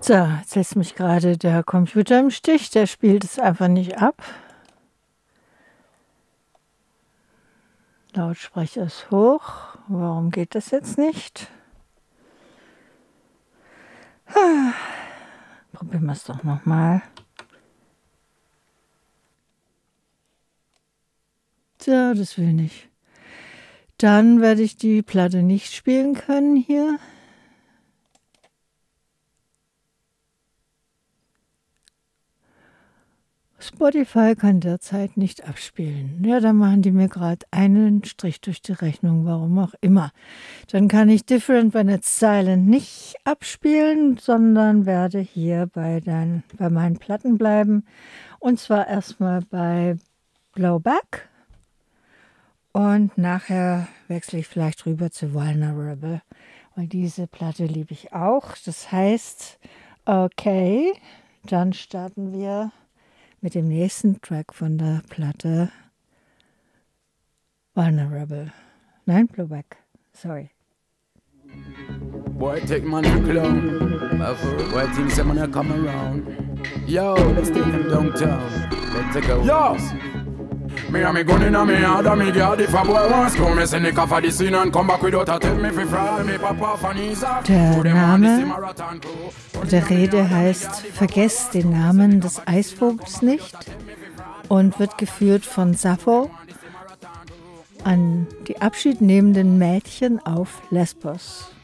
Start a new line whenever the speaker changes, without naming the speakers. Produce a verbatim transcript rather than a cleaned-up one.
So, jetzt lässt mich gerade der Computer im Stich, der spielt es einfach nicht ab. Lautsprecher ist hoch. Warum geht das jetzt nicht? Ah, probieren wir es doch nochmal. So, das will nicht. Dann werde ich die Platte nicht spielen können hier. Spotify kann derzeit nicht abspielen. Ja, dann machen die mir gerade einen Strich durch die Rechnung, warum auch immer. Dann kann ich Different When It's Silent nicht abspielen, sondern werde hier bei, dein, bei meinen Platten bleiben. Und zwar erstmal bei Blowback. Und nachher wechsle ich vielleicht rüber zu Vulnerable, weil diese Platte liebe ich auch. Das heißt, okay, dann starten wir mit dem nächsten Track von der Platte Vulnerable. Nein, Blowback. Sorry.
Boy, take man a clown. Boy, things say man a come around. Yo, let's take them downtown. Let's take a Yo! Me and me gun inna me hand and me guard if a boy wants to me send the car for the scene and come back without a tell me fi fraud me papa for knees off.
Der Name der Rede heißt Vergesst den Namen des Eisvogels nicht und wird geführt von Sappho an die abschiednehmenden Mädchen auf Lesbos.